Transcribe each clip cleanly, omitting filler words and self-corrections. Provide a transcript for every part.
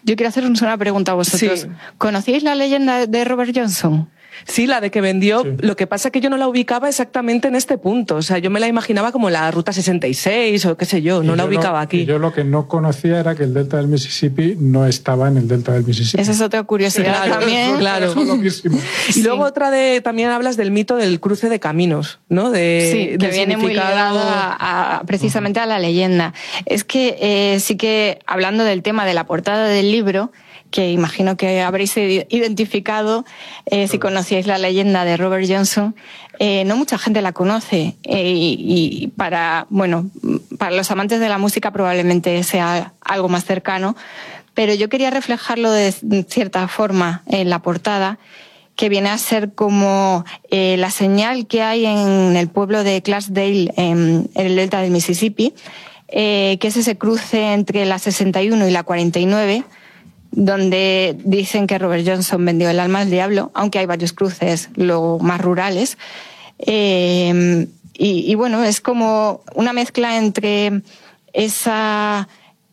Yo quiero haceros una pregunta a vosotros. Sí. ¿Conocíais la leyenda de Robert Johnson? Sí, la de que vendió. Sí. Lo que pasa es que yo no la ubicaba exactamente en este punto. O sea, yo me la imaginaba como la Ruta 66 o qué sé yo, no la ubicaba aquí. Y yo lo que no conocía era que el delta del Mississippi no estaba en el delta del Mississippi. Esa es otra curiosidad Claro, también. claro. Eso es loquísimo. Y Sí. luego también hablas del mito del cruce de caminos, ¿no? Sí, que del viene muy significado. ligado precisamente a la leyenda. Es que sí que, hablando del tema de la portada del libro, que imagino que habréis identificado, si conocíais la leyenda de Robert Johnson, no mucha gente la conoce, y para los amantes de la música probablemente sea algo más cercano, pero yo quería reflejarlo de cierta forma en la portada, que viene a ser como la señal que hay en el pueblo de Clarksdale, en el delta del Mississippi, que es ese cruce entre la 61 y la 49, donde dicen que Robert Johnson vendió el alma al diablo, aunque hay varios cruces luego más rurales. Y bueno, es como una mezcla entre esa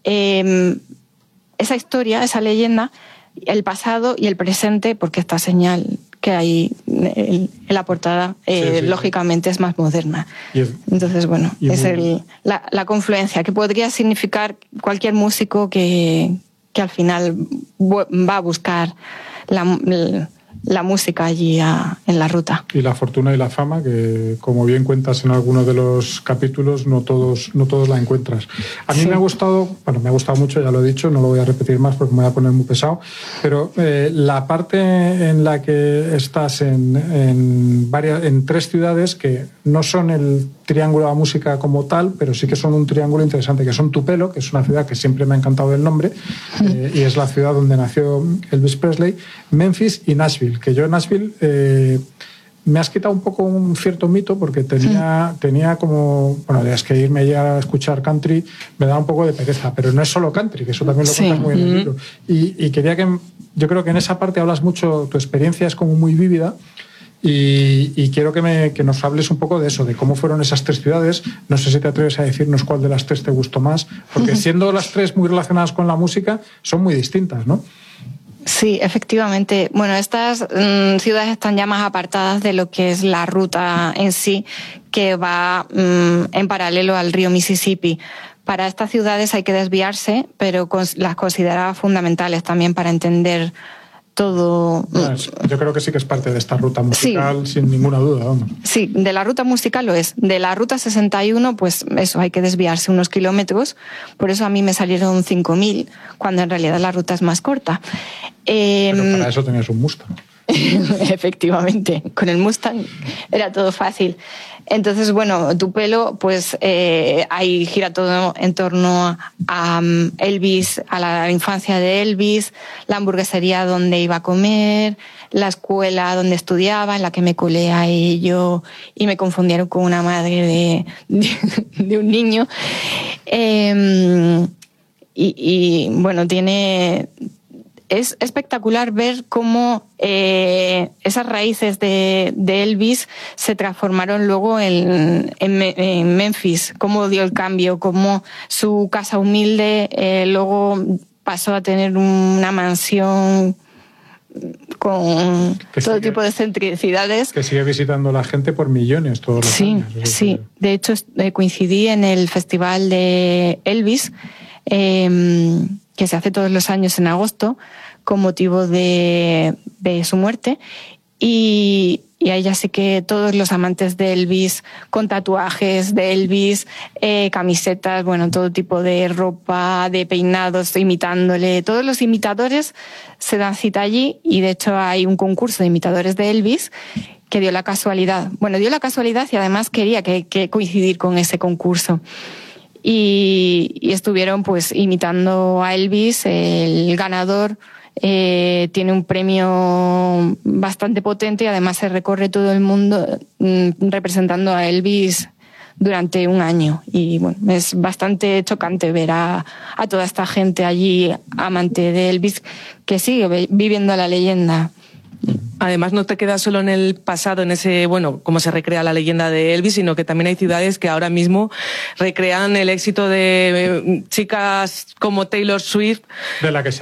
historia, esa leyenda, el pasado y el presente, porque esta señal que hay en la portada, lógicamente es más moderna. Entonces, bueno, es la confluencia, que podría significar cualquier músico que al final va a buscar la música allí en la ruta. Y la fortuna y la fama, que como bien cuentas en algunos de los capítulos, no todos la encuentras. A mí me ha gustado mucho, ya lo he dicho, no lo voy a repetir más porque me voy a poner muy pesado, pero la parte en la que estás en 3 ciudades que no son el triángulo de la música como tal, pero sí que son un triángulo interesante, que son Tupelo, que es una ciudad que siempre me ha encantado el nombre, y es la ciudad donde nació Elvis Presley, Memphis y Nashville, que yo en Nashville me has quitado un poco un cierto mito, porque tenía como, es que irme ya a escuchar country me da un poco de pereza, pero no es solo country, que eso también lo cuentas muy bien en el libro. Y yo creo que en esa parte hablas mucho, tu experiencia es como muy vívida. Y quiero que nos hables un poco de eso, de cómo fueron esas 3 ciudades. No sé si te atreves a decirnos cuál de las 3 te gustó más, porque siendo las 3 muy relacionadas con la música, son muy distintas, ¿no? Sí, efectivamente. Bueno, estas ciudades están ya más apartadas de lo que es la ruta en sí, que va en paralelo al río Mississippi. Para estas ciudades hay que desviarse, pero las consideraba fundamentales también para entender todo. Yo creo que sí que es parte de esta ruta musical, sin ninguna duda, vamos. Sí, de la ruta musical lo es. De la ruta 61, pues eso, hay que desviarse unos kilómetros. Por eso a mí me salieron 5.000, cuando en realidad la ruta es más corta. Pero para eso tenías un Mustang. Efectivamente, con el Mustang era todo fácil. Entonces, bueno, Tupelo, pues ahí gira todo en torno a Elvis, a la infancia de Elvis, la hamburguesería donde iba a comer, la escuela donde estudiaba, en la que me colé a ello y me confundieron con una madre de un niño. Y bueno, es espectacular ver cómo esas raíces de Elvis se transformaron luego en Memphis, cómo dio el cambio, cómo su casa humilde luego pasó a tener una mansión con todo tipo de excentricidades. Que sigue visitando la gente por millones todos los años. Sí. De hecho, coincidí en el festival de Elvis, que se hace todos los años en agosto, con motivo de su muerte, y ahí ya sé que todos los amantes de Elvis, con tatuajes de Elvis, camisetas, bueno, todo tipo de ropa, de peinados, imitándole, todos los imitadores se dan cita allí, y de hecho hay un concurso de imitadores de Elvis que dio la casualidad y además quería que coincidir con ese concurso. Y estuvieron pues imitando a Elvis. El ganador tiene un premio bastante potente y además se recorre todo el mundo representando a Elvis durante un año. Y bueno, es bastante chocante ver a toda esta gente allí, amante de Elvis, que sigue viviendo la leyenda. Además, no te quedas solo en el pasado, en ese, cómo se recrea la leyenda de Elvis, sino que también hay ciudades que ahora mismo recrean el éxito de chicas como Taylor Swift. De la que